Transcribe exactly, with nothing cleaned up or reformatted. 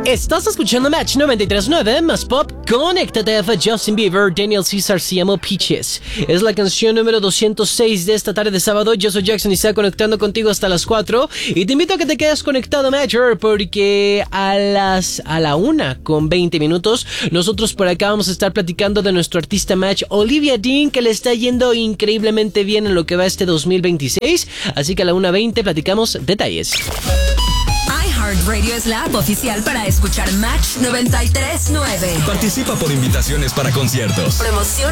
Estás escuchando Match noventa y tres punto nueve, más pop. Conéctate a Justin Bieber, Daniel Caesar, se llama Peaches. Es la canción número doscientos seis de esta tarde de sábado. Yo soy Jackson y estoy conectando contigo hasta las cuatro. Y te invito a que te quedes conectado, Matcher, porque a las a la una con veinte minutos, nosotros por acá vamos a estar platicando de nuestro artista Match, Olivia Dean, que le está yendo increíblemente bien en lo que va este dos mil veintiséis. Así que a la una veinte platicamos detalles. iHeartRadio es la app oficial para escuchar Match noventa y tres punto nueve. Participa por invitaciones para conciertos, promoción